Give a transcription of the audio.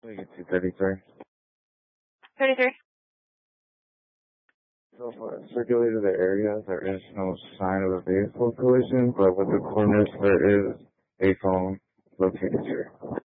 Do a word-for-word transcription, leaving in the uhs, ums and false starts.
We get two thirty-three. thirty-three. So far, circulated the area, there is no sign of a vehicle collision, but with the coordinates, there is a phone located here.